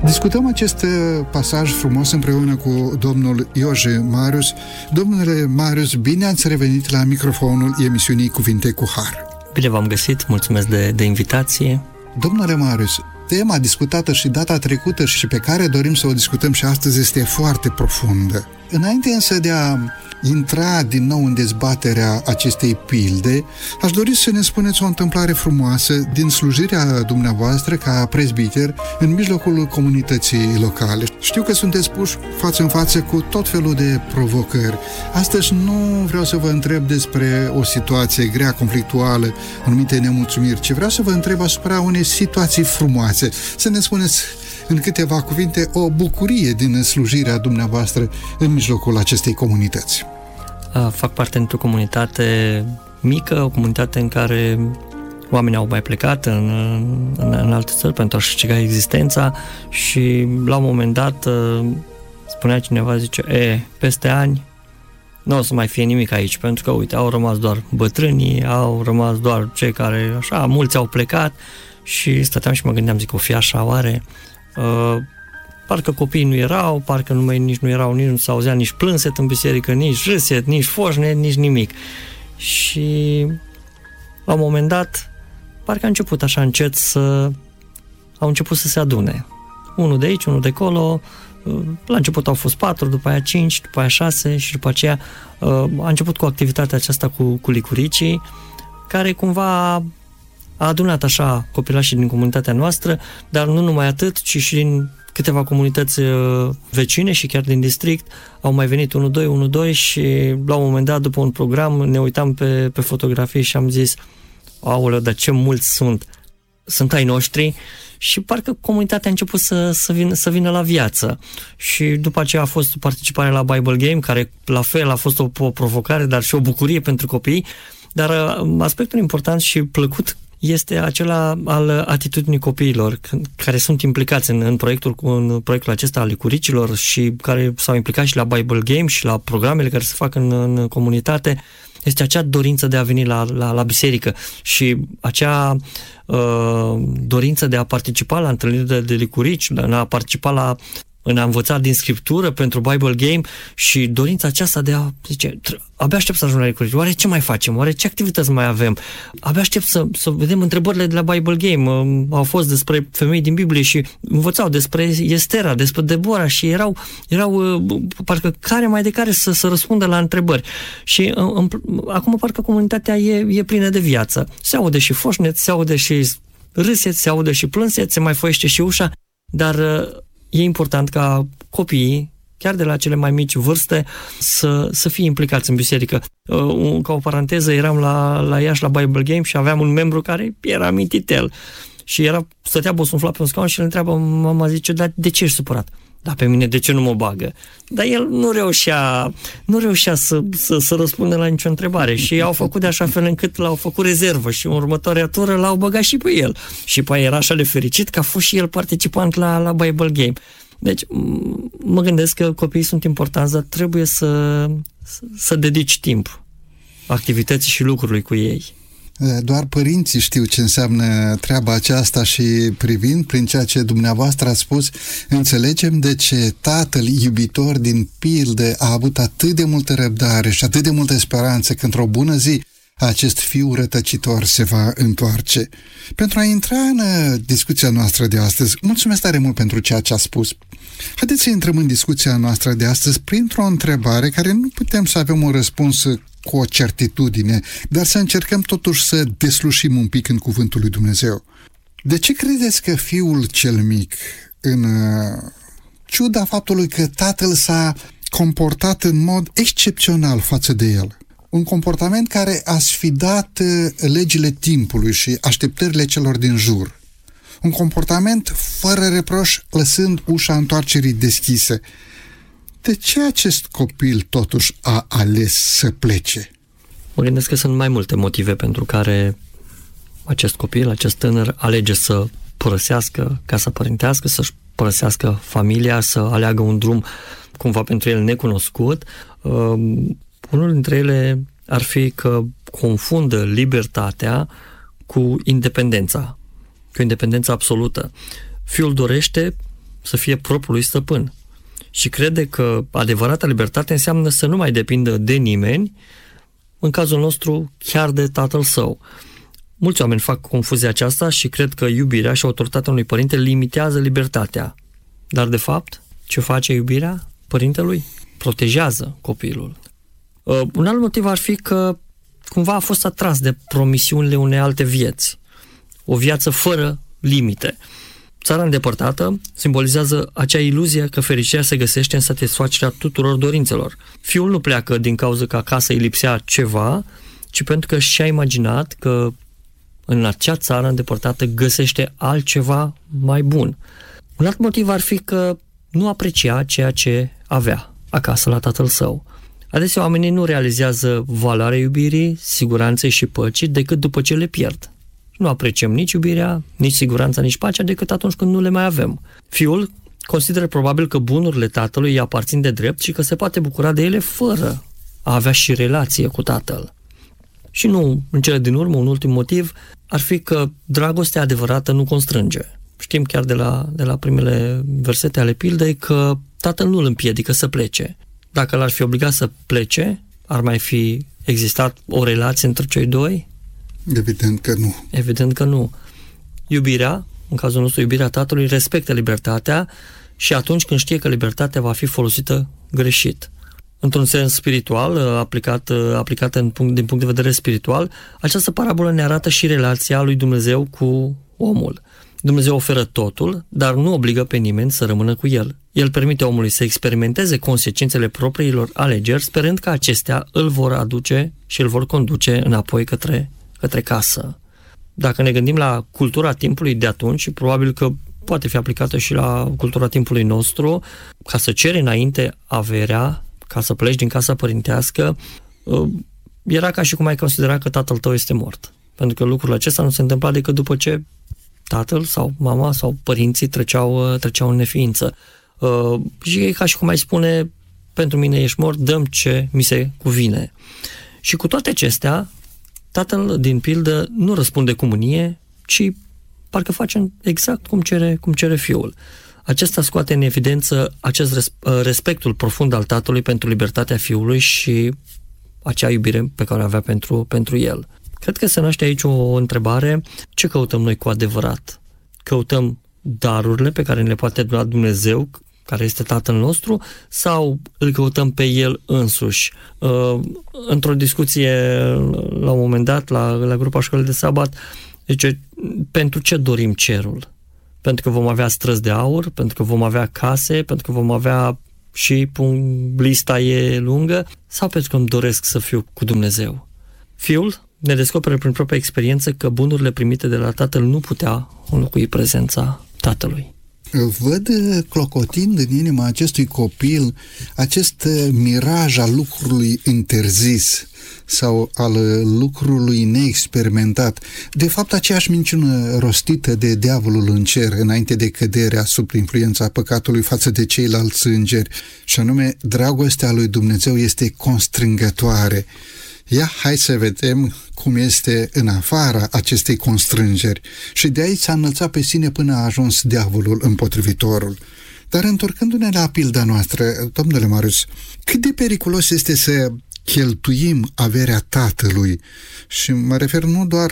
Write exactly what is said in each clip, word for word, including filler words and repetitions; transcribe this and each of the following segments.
Discutăm acest pasaj frumos împreună cu domnul Ioje Marius. Domnule Marius, bine ați revenit la microfonul emisiunii Cuvinte cu Har. Bine v-am găsit, mulțumesc de, de invitație. Domnule Marius, tema discutată și data trecută și pe care dorim să o discutăm și astăzi este foarte profundă. Înainte însă de a intra din nou în dezbaterea acestei pilde, aș dori să ne spuneți o întâmplare frumoasă din slujirea dumneavoastră ca prezbiter în mijlocul comunității locale. Știu că sunteți puși față în față cu tot felul de provocări. Astăzi nu vreau să vă întreb despre o situație grea, conflictuală, anumite nemulțumiri, ci vreau să vă întreb asupra unei situații frumoase. Să ne spuneți în câteva cuvinte o bucurie din slujirea dumneavoastră în mijlocul acestei comunități. Fac parte într-o comunitate mică, o comunitate în care oamenii au mai plecat în, în, în alte țări pentru a-și câștiga existența și la un moment dat spunea cineva, zice, e, peste ani nu o să mai fie nimic aici, pentru că, uite, au rămas doar bătrânii, au rămas doar cei care, așa, mulți au plecat și stăteam și mă gândeam, zic, o fi așa, oare? Uh, parcă copiii nu erau, parcă nu mai, nici nu erau, nici nu s-auzea nici plânset în biserică, nici râset, nici foșnet, nici nimic. Și la un moment dat, parcă a început așa încet să... au început să se adune. Unul de aici, unul de acolo, la început au fost patru, după aia cinci, după aia șase și după aceea uh, a început cu activitatea aceasta cu, cu licuricii, care cumva a adunat așa copilașii din comunitatea noastră, dar nu numai atât, ci și din câteva comunități vecine și chiar din district au mai venit unu doi, unu doi și la un moment dat, după un program, ne uitam pe, pe fotografii și am zis, aoleu, dar ce mulți sunt! Sunt ai noștri și parcă comunitatea a început să, să, vină, să vină la viață. Și după aceea a fost participarea la Bible Game, care la fel a fost o, o provocare, dar și o bucurie pentru copii. Dar aspectul important și plăcut este acela al atitudinii copiilor care sunt implicați în, în, proiectul, în proiectul acesta al licuricilor și care s-au implicat și la Bible Game și la programele care se fac în, în comunitate. Este acea dorință de a veni la, la, la biserică și acea uh, dorință de a participa la întâlnirile de licurici, de a participa la în a învăța din scriptură pentru Bible Game și dorința aceasta de a zice, abia aștept să ajung la licurici, oare ce mai facem, oare ce activități mai avem, abia aștept să, să vedem întrebările de la Bible Game. Au fost despre femei din Biblie și învățau despre Estera, despre Debora și erau, erau parcă care mai de care să, să răspundă la întrebări și în, acum parcă comunitatea e, e plină de viață, se aude și foșnet, se aude și râset, se aude și plânset, se mai foiește și ușa, dar e important ca copiii, chiar de la cele mai mici vârste, să, să fie implicați în biserică. Ca o paranteză, eram la, la Iași la Bible Game și aveam un membru care era mititel și era, stătea bosunflat pe un scaun și îl întreabă, mama zice, dar de ce ești supărat? Da, pe mine de ce nu mă bagă? Dar el nu reușea, nu reușea să, să, să răspundă la nicio întrebare și au făcut de așa fel încât l-au făcut rezervă și în următoarea tură l-au băgat și pe el. Și pe aia era așa de fericit că a fost și el participant la, la Bible Game. Deci mă gândesc că copiii sunt importanți, dar trebuie să, să dedici timp activității și lucrului cu ei. Doar părinții știu ce înseamnă treaba aceasta și privind prin ceea ce dumneavoastră ați spus, înțelegem de ce tatăl iubitor din pildă a avut atât de multă răbdare și atât de multă speranță că într-o bună zi acest fiu rătăcitor se va întoarce. Pentru a intra în discuția noastră de astăzi, mulțumesc tare mult pentru ceea ce a spus. Haideți să intrăm în discuția noastră de astăzi printr-o întrebare care nu putem să avem un răspuns cu o certitudine, dar să încercăm totuși să deslușim un pic în cuvântul lui Dumnezeu. De ce credeți că fiul cel mic, în ciuda faptului că tatăl s-a comportat în mod excepțional față de el, un comportament care a sfidat legile timpului și așteptările celor din jur, un comportament fără reproș, lăsând ușa întoarcerii deschise, de ce acest copil totuși a ales să plece? Mă gândesc că sunt mai multe motive pentru care acest copil, acest tânăr, alege să părăsească casa părintească, să-și părăsească familia, să aleagă un drum cumva pentru el necunoscut. Um, unul dintre ele ar fi că confundă libertatea cu independența, cu independența absolută. Fiul dorește să fie propriul lui stăpân. Și crede că adevărata libertate înseamnă să nu mai depindă de nimeni, în cazul nostru chiar de tatăl său. Mulți oameni fac confuzia aceasta și cred că iubirea și autoritatea unui părinte limitează libertatea. Dar de fapt, ce face iubirea părintelui? Protejează copilul. Uh, un alt motiv ar fi că cumva a fost atras de promisiunile unei alte vieți. O viață fără limite. Țara îndepărtată simbolizează acea iluzie că fericirea se găsește în satisfacerea tuturor dorințelor. Fiul nu pleacă din cauza că acasă îi lipsea ceva, ci pentru că și-a imaginat că în acea țară îndepărtată găsește altceva mai bun. Un alt motiv ar fi că nu aprecia ceea ce avea acasă la tatăl său. Adesea oamenii nu realizează valoarea iubirii, siguranței și păcii decât după ce le pierd. Nu apreciem nici iubirea, nici siguranța, nici pacea decât atunci când nu le mai avem. Fiul consideră probabil că bunurile tatălui îi aparțin de drept și că se poate bucura de ele fără a avea și relație cu tatăl. Și nu, în cele din urmă, un ultim motiv ar fi că dragostea adevărată nu constrânge. Știm chiar de la, de la primele versete ale pildei că tatăl nu îl împiedică să plece. Dacă l-ar fi obligat să plece, ar mai fi existat o relație între cei doi? Evident că nu. Evident că nu. Iubirea, în cazul nostru iubirea tatălui, respectă libertatea și atunci când știe că libertatea va fi folosită greșit. Într-un sens spiritual, aplicat, aplicat în punct, din punct de vedere spiritual, această parabolă ne arată și relația lui Dumnezeu cu omul. Dumnezeu oferă totul, dar nu obligă pe nimeni să rămână cu el. El permite omului să experimenteze consecințele propriilor alegeri, sperând că acestea îl vor aduce și îl vor conduce înapoi către, către casă. Dacă ne gândim la cultura timpului de atunci, și probabil că poate fi aplicată și la cultura timpului nostru, ca să ceri înainte averea, ca să pleci din casa părintească, era ca și cum ai considera că tatăl tău este mort. Pentru că lucrul acesta nu se întâmpla decât după ce tatăl sau mama sau părinții treceau, treceau în neființă. Uh, și e ca și cum ai spune, pentru mine ești mort, dăm ce mi se cuvine. Și cu toate acestea, tatăl din pildă nu răspunde cu mânie, ci parcă face exact cum cere, cum cere fiul. Acesta scoate în evidență acest respectul profund al tatălui pentru libertatea fiului și acea iubire pe care o avea pentru, pentru el. Cred că se naște aici o întrebare: ce căutăm noi cu adevărat? Căutăm darurile pe care ne le poate da Dumnezeu, care este Tatăl nostru, sau îl căutăm pe El însuși? Într-o discuție, la un moment dat, la, la grupa școlii de sabat, zice, pentru ce dorim cerul? Pentru că vom avea străzi de aur, pentru că vom avea case, pentru că vom avea și lista e lungă, sau pentru că îmi doresc să fiu cu Dumnezeu? Fiul ne descoperă prin propria experiență că bunurile primite de la tatăl nu putea înlocui prezența tatălui. Văd clocotind în inima acestui copil acest miraj al lucrului interzis sau al lucrului neexperimentat. De fapt, aceeași minciună rostită de diavolul în cer înainte de căderea sub influența păcatului față de ceilalți îngeri, și anume, dragostea lui Dumnezeu este constrângătoare. Ia, hai să vedem cum este în afara acestei constrângeri. Și de aici s-a înălțat pe sine până a ajuns diavolul, împotrivitorul. Dar întorcându-ne la pilda noastră, domnule Marius, cât de periculos este să cheltuim averea tatălui? Și mă refer nu doar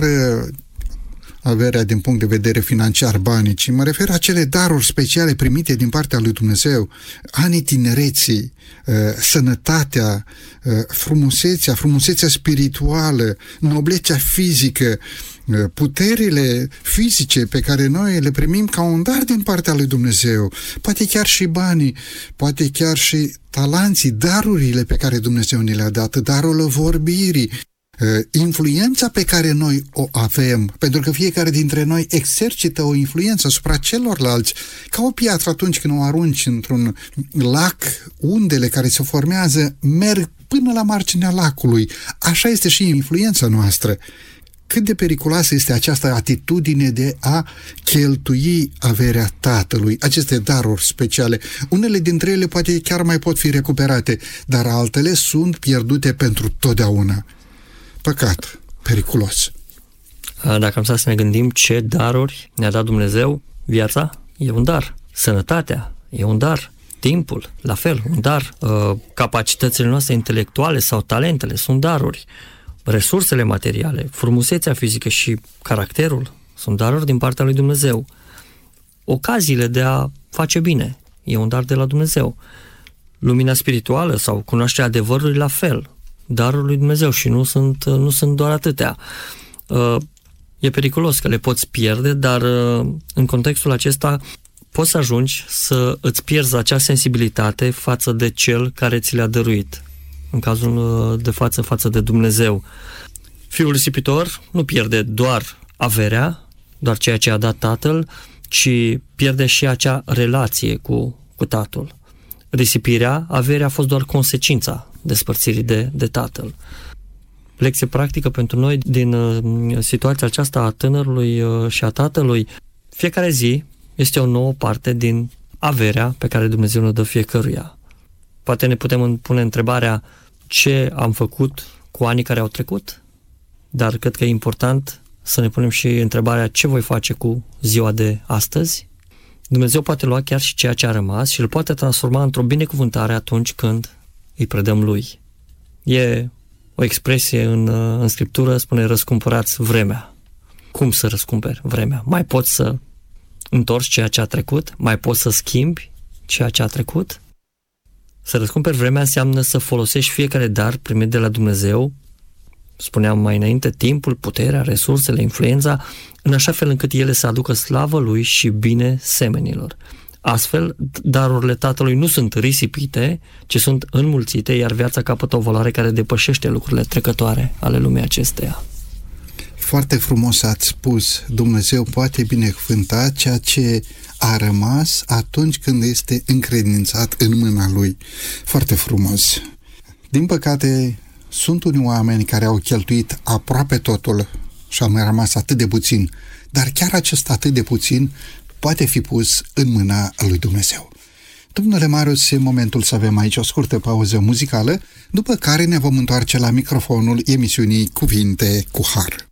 averea din punct de vedere financiar, banii, ci mă refer la acele daruri speciale primite din partea lui Dumnezeu, anii tinereții, sănătatea, frumusețea, frumusețea spirituală, noblețea fizică, puterile fizice pe care noi le primim ca un dar din partea lui Dumnezeu, poate chiar și banii, poate chiar și talanții, darurile pe care Dumnezeu ne le-a dat, darul vorbirii, influența pe care noi o avem, pentru că fiecare dintre noi exercită o influență asupra celorlalți, ca o piatră atunci când o arunci într-un lac, undele care se formează merg până la marginea lacului. Așa este și influența noastră. Cât de periculoasă este această atitudine de a cheltui averea tatălui, aceste daruri speciale. Unele dintre ele poate chiar mai pot fi recuperate, dar altele sunt pierdute pentru totdeauna. Păcat, periculos. Dacă am stat să ne gândim ce daruri ne-a dat Dumnezeu, viața e un dar. Sănătatea e un dar, timpul, la fel, un dar, capacitățile noastre intelectuale sau talentele sunt daruri, resursele materiale, frumusețea fizică și caracterul sunt daruri din partea lui Dumnezeu. Ocaziile de a face bine e un dar de la Dumnezeu. Lumina spirituală sau cunoașterea adevărului, la fel, darul lui Dumnezeu și nu sunt, nu sunt doar atâtea. E periculos că le poți pierde, dar în contextul acesta poți să ajungi să îți pierzi acea sensibilitate față de cel care ți le-a dăruit, în cazul de față față de Dumnezeu. Fiul risipitor nu pierde doar averea, doar ceea ce a dat tatăl, ci pierde și acea relație cu, cu tatăl. Risipirea, averea a fost doar consecința despărțirii de, de tatăl. Lecție practică pentru noi din uh, situația aceasta a tânărului uh, și a tatălui. Fiecare zi este o nouă parte din averea pe care Dumnezeu ne dă fiecăruia. Poate ne putem pune întrebarea ce am făcut cu anii care au trecut, dar cred că e important să ne punem și întrebarea ce voi face cu ziua de astăzi. Dumnezeu poate lua chiar și ceea ce a rămas și îl poate transforma într-o binecuvântare atunci când îi predăm Lui. E o expresie în, în Scriptură, spune răscumpărați vremea. Cum să răscumperi vremea? Mai poți să întorci ceea ce a trecut? Mai poți să schimbi ceea ce a trecut? Să răscumperi vremea înseamnă să folosești fiecare dar primit de la Dumnezeu, spuneam mai înainte, timpul, puterea, resursele, influența, în așa fel încât ele să aducă slavă Lui și bine semenilor. Astfel, darurile Tatălui nu sunt risipite, ci sunt înmulțite, iar viața capătă o valoare care depășește lucrurile trecătoare ale lumii acesteia. Foarte frumos ați spus, Dumnezeu poate binecuvânta ceea ce a rămas atunci când este încredințat în mâna Lui. Foarte frumos. Din păcate, sunt unii oameni care au cheltuit aproape totul și a mai rămas atât de puțin, dar chiar acest atât de puțin poate fi pus în mâna lui Dumnezeu. Domnule Marius, e momentul să avem aici o scurtă pauză muzicală, după care ne vom întoarce la microfonul emisiunii Cuvinte cu Har.